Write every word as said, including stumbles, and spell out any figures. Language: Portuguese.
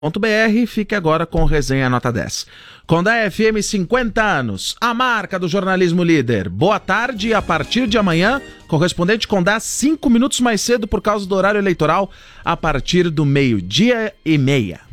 .br, fique agora com Resenha Nota dez. Condá F M, cinquenta anos, a marca do jornalismo líder. Boa tarde, a partir de amanhã, correspondente Condá cinco minutos mais cedo por causa do horário eleitoral, a partir do meio-dia e meia.